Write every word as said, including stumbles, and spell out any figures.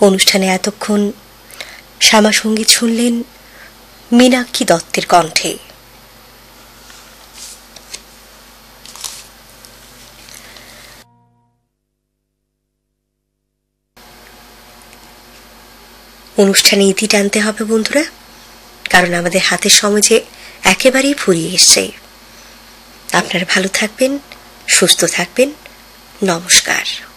অনুষ্ঠানে এতক্ষণ শ্যামাসঙ্গীত শুনলেন মীনাক্ষী দত্তের কণ্ঠে। অনুষ্ঠানে ইতি টানতে হবে বন্ধুরা, কারণ আমাদের হাতের সময় যে একেবারেই ফুরিয়ে এসছে। আপনারা ভালো থাকবেন, সুস্থ থাকবেন। নমস্কার।